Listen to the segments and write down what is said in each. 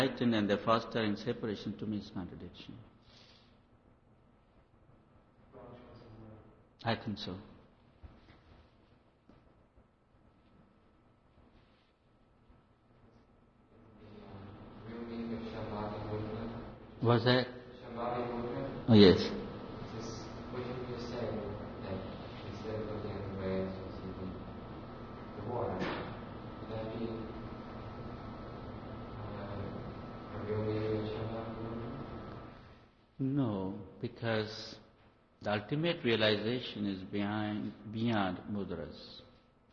enlightened and they're fostering separation, to me is contradiction. I think so. Was that? Oh, yes. What you just said, that instead of looking at the waves, you see the water. Would that be a real meaning of Shabbat? No, because the ultimate realization is beyond mudras.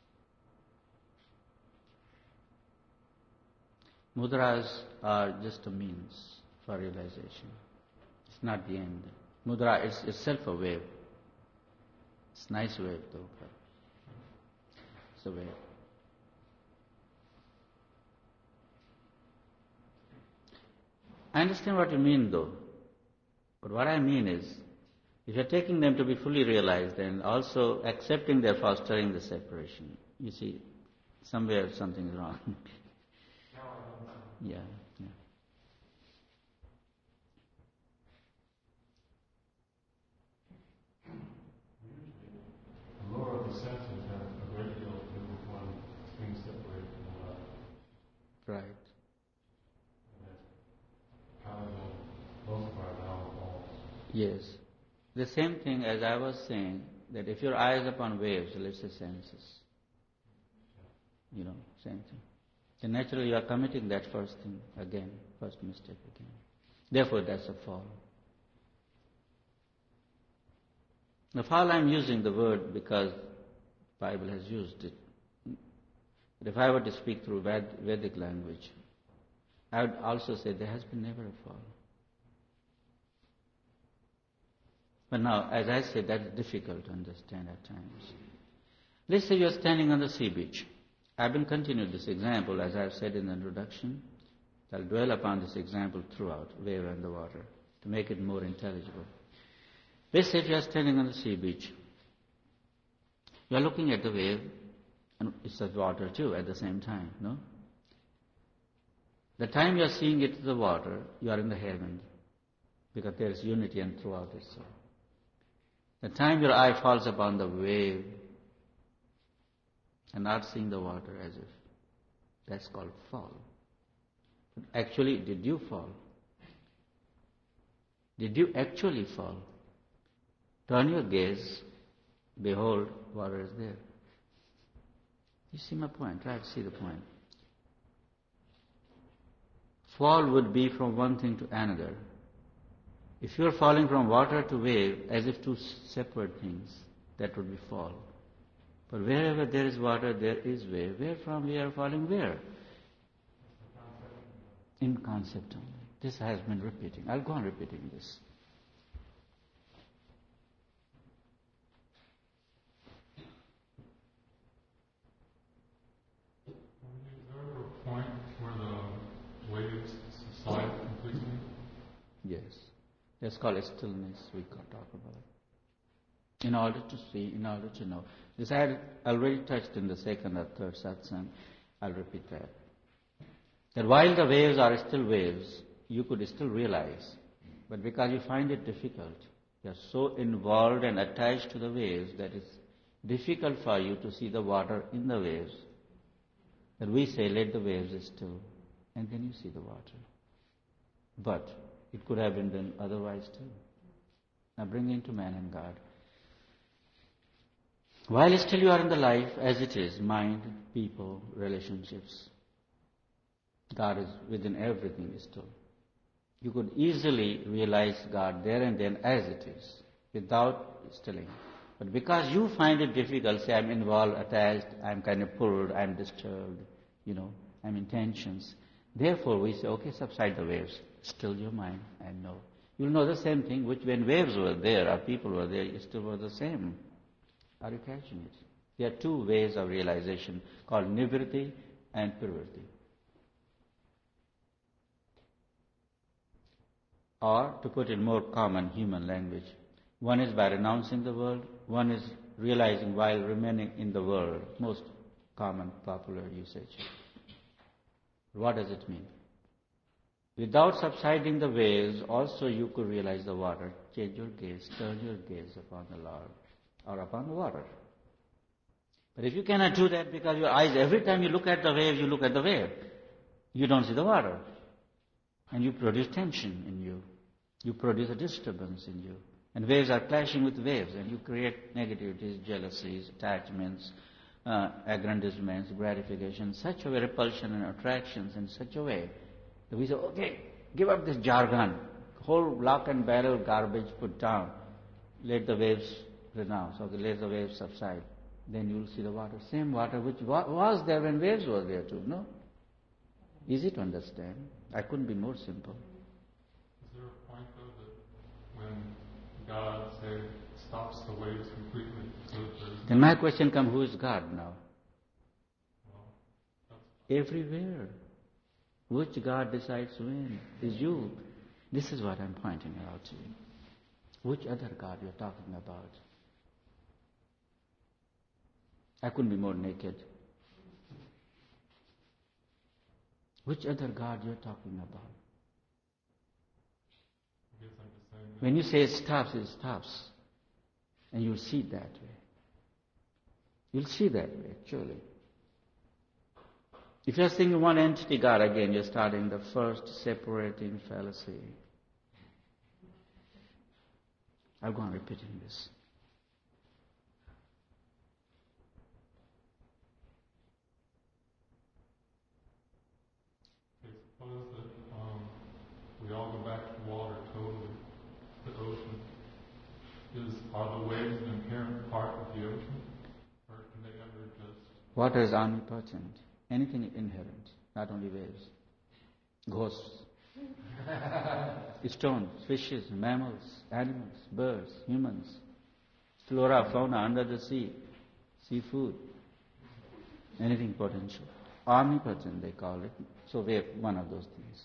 Mudras are just a means for realization. It's not the end. Mudra is itself a wave. It's a nice wave though, but it's a wave. I understand what you mean though. But what I mean is, if you're taking them to be fully realized and also accepting they're fostering the separation, you see, somewhere something is wrong. Yeah. The lower of the senses have a great deal to do with one being separated from the left. Right. And that's how the most part now evolves. Yes. The same thing as I was saying, that if your eye is upon waves, let's say senses, same thing. Then naturally you are committing that first thing again, first mistake again. Therefore that's a fall. The fall I'm using the word because the Bible has used it. But if I were to speak through Vedic language, I would also say there has been never a fall. But now, as I said, that's difficult to understand at times. Let's say you're standing on the sea beach. I've been continuing this example, as I've said in the introduction. I'll dwell upon this example throughout, wave and the water, to make it more intelligible. Let's say if you're standing on the sea beach. You're looking at the wave, and it's the water too at the same time, no? The time you're seeing it, the water, you are in the heaven, because there is unity and throughout it so. The time your eye falls upon the wave and not seeing the water as if, that's called fall. But actually, did you fall? Did you actually fall? Turn your gaze, behold, water is there. You see my point? Try to see the point. Fall would be from one thing to another. If you are falling from water to wave, as if two separate things, that would be fall. But wherever there is water, there is wave. Where from we are falling where? In concept only. This has been repeating. I'll go on repeating this. Is there ever a point where the waves subside completely? Yes. That's called stillness we can talk about. In order to see, in order to know. This I had already touched in the second or third satsang. I'll repeat that. That while the waves are still waves, you could still realize. But because you find it difficult, you are so involved and attached to the waves that it's difficult for you to see the water in the waves. That we say, let the waves still, and then you see the water. But it could have been done otherwise too. Now bring into man and God. While still you are in the life as it is, mind, people, relationships, God is within everything still. You could easily realize God there and then as it is, without stilling. But because you find it difficult, say I'm involved, attached, I'm kind of pulled, I'm disturbed, I'm in tensions. Therefore we say, okay, subside the waves. Still your mind and know. You'll know the same thing, which when waves were there or people were there, it still was the same. Are you catching it? There are two ways of realization called nivritti and purvritti. Or, to put in more common human language, one is by renouncing the world, one is realizing while remaining in the world. Most common, popular usage. What does it mean? Without subsiding the waves, also you could realize the water. Change your gaze, turn your gaze upon the Lord or upon the water. But if you cannot do that because your eyes, every time you look at the wave, you look at the wave. You don't see the water. And you produce tension in you. You produce a disturbance in you. And waves are clashing with waves, and you create negativities, jealousies, attachments, aggrandizements, gratification, such a way, repulsion and attractions in such a way that we say, okay, give up this jargon, whole lock and barrel garbage put down, let the waves renounce, or let the waves subside. Then you will see the water, same water which was there when waves were there too, no? Easy to understand. I couldn't be more simple. Is there a point though that when God, say, stops the waves completely, then my question comes, who is God now? Well, everywhere. Which God decides when? Is you. This is what I'm pointing out to you. Which other God you're talking about? I couldn't be more naked. Which other God you're talking about? I guess I'm just saying that. When you say it stops. And you'll see it that way. You'll see that way, actually. If you're thinking one entity God again, you're starting the first separating fallacy. I'll go on repeating this. Okay, suppose that we all go back to water totally, the ocean. Are the waves an inherent part of the ocean? Or can they ever just... Water is omnipotent. Anything inherent, not only waves. Ghosts, stones, fishes, mammals, animals, birds, humans, flora, fauna under the sea, seafood, anything potential. Omnipotent they call it. So we have one of those things.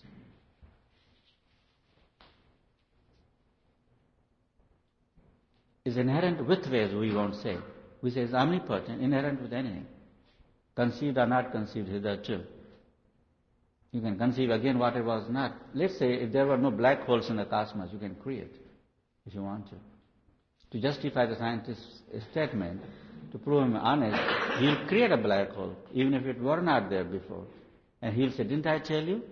Is inherent with waves, we won't say. We say it's omnipotent, inherent with anything. Conceived or not conceived hitherto. You can conceive again what it was not. Let's say if there were no black holes in the cosmos, you can create if you want to. To justify the scientist's statement, to prove him honest, he'll create a black hole, even if it were not there before. And he'll say, didn't I tell you?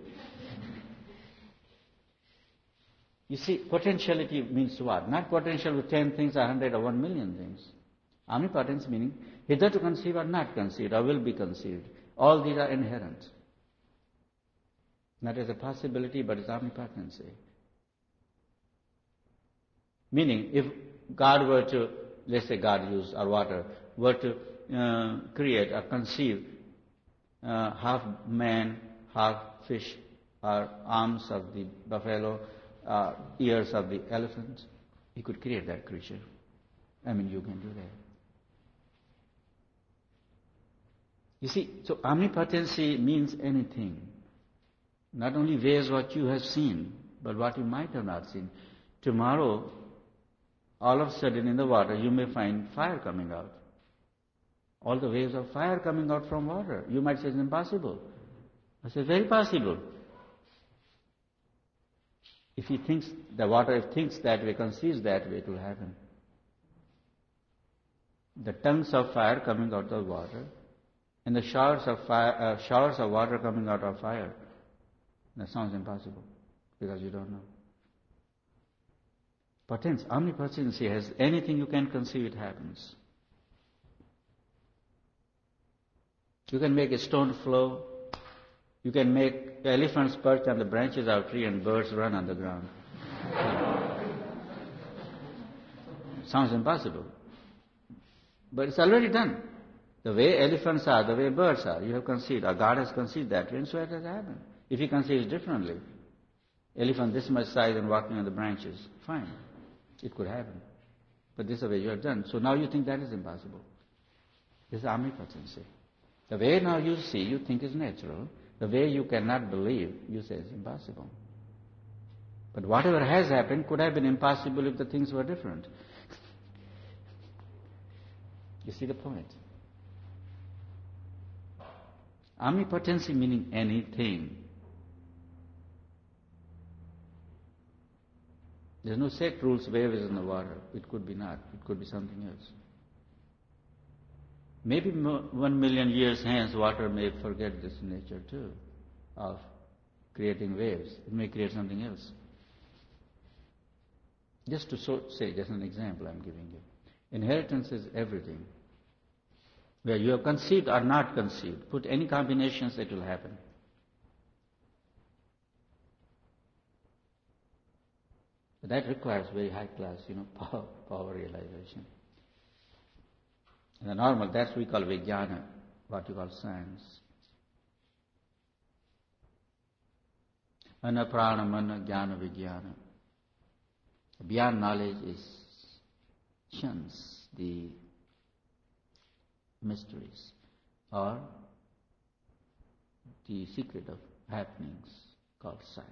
You see, potentiality means what? Not potential with 10 things or 100 or 1 million things. Omnipotence meaning either to conceive or not conceived or will be conceived. All these are inherent. Not as a possibility, but as omnipotency. Meaning, if God were to, let's say God used our water, were to create or conceive half man, half fish, or arms of the buffalo, ears of the elephant, he could create that creature. I mean, you can do that. You see, so omnipotency means anything. Not only ways what you have seen, but what you might have not seen. Tomorrow, all of a sudden in the water, you may find fire coming out. All the waves of fire coming out from water. You might say it's impossible. I say, very possible. If he thinks, the water if thinks that way, conceives that way, it will happen. The tongues of fire coming out of water, and the showers of water coming out of fire. That sounds impossible, because you don't know. Potence, omnipotency has anything you can conceive, it happens. You can make a stone flow. You can make elephants perch on the branches of a tree and birds run on the ground. Sounds impossible. But it's already done. The way elephants are, the way birds are, you have conceived, or God has conceived that way, and so it has happened. If he conceives differently, elephant this much size and walking on the branches, fine. It could happen. But this is the way you have done. So now you think that is impossible. This is omnipotency. The way now you see, you think is natural. The way you cannot believe, you say it's impossible. But whatever has happened could have been impossible if the things were different. You see the point? Omnipotency meaning anything. There's no set rules, wave is in the water. It could be not. It could be something else. Maybe 1 million years hence, water may forget this nature too, of creating waves. It may create something else. Just to say, just an example I'm giving you. Inheritance is everything. Where you have conceived or not conceived, put any combinations, it will happen. But that requires very high class, power realization. In the normal, that's we call vijnana, what you call science. Ana prana mana jnana vijnana. Beyond knowledge shuns the mysteries or the secret of happenings called science.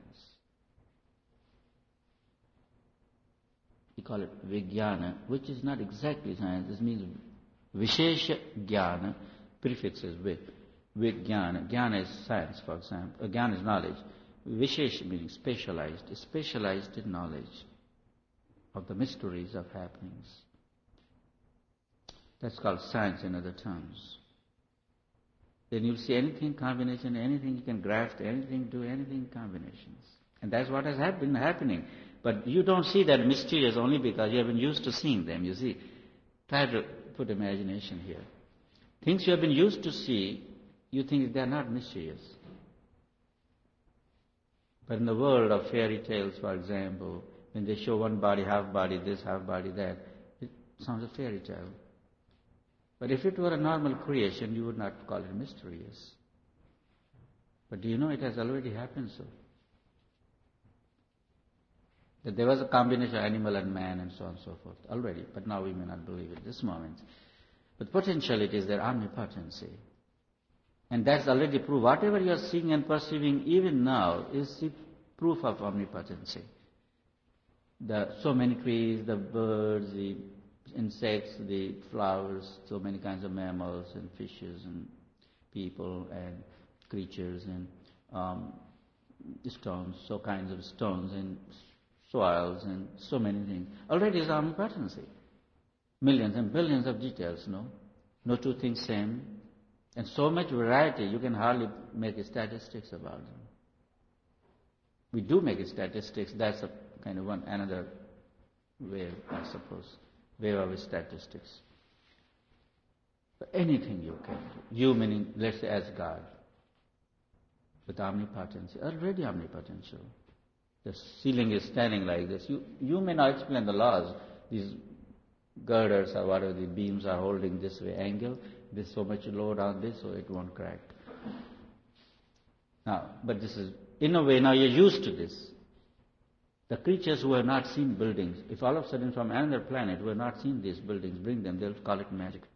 We call it vijnana, which is not exactly science. This means vishesha jnana, prefixes with jnana. Jnana is science, for example. Jnana is knowledge. Vishesha meaning specialized. Specialized in knowledge of the mysteries of happenings. That's called science in other terms. Then you'll see anything combination, anything you can graft, anything, do anything combinations. And that's what has been happening. But you don't see that mysterious only because you have been used to seeing them, you see. Try to put imagination here. Things you have been used to see, you think they're not mysterious. But in the world of fairy tales, for example, when they show one body, half body this, half body that, it sounds a fairy tale. But if it were a normal creation, you would not call it mysterious. But do you know it has already happened so? That there was a combination of animal and man and so on and so forth already, but now we may not believe it at this moment. But potentially it is their omnipotency. And that's already proof. Whatever you are seeing and perceiving even now is the proof of omnipotency. So many trees, the birds, the insects, the flowers, so many kinds of mammals and fishes and people and creatures and stones, so kinds of stones and soils and so many things. Already is omnipotency. Millions and billions of details, no two things same. And so much variety, you can hardly make statistics about them. We do make statistics, that's a kind of another way, I suppose, way of statistics. But anything you can do, you meaning, let's say as God, with omnipotency, already omnipotential. The ceiling is standing like this. You may not explain the laws. These girders or whatever, the beams are holding this way angle. There's so much load on this, so it won't crack. Now, but this is, in a way, now you're used to this. The creatures who have not seen buildings, if all of a sudden from another planet who have not seen these buildings, bring them, they'll call it magic.